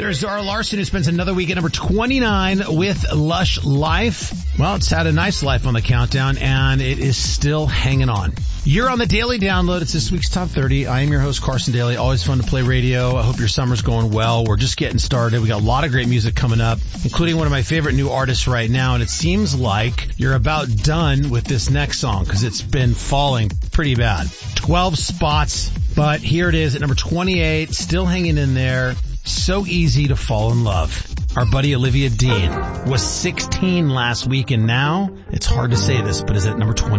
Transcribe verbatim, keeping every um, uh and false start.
There's Zara Larson, who spends another week at number twenty-nine with Lush Life. Well, it's had a nice life on the countdown, and it is still hanging on. You're on the Daily Download. It's this week's Top thirty. I am your host, Carson Daly. Always fun to play radio. I hope your summer's going well. We're just getting started. We got a lot of great music coming up, including one of my favorite new artists right now, and it seems like you're about done with this next song because it's been falling pretty bad. twelve spots, but here it is at number twenty-eight, still hanging in there. So easy to fall in love. Our buddy Olivia Dean was sixteen last week, and now it's hard to say this, but is at number twenty.